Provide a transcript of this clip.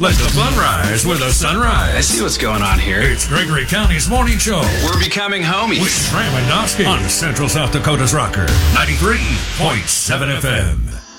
Let the fun rise with a sunrise. I see what's going on here. It's Gregory County's morning show. We're becoming homies. With Stram and Dosky on Central South Dakota's Rocker, 93.7 FM.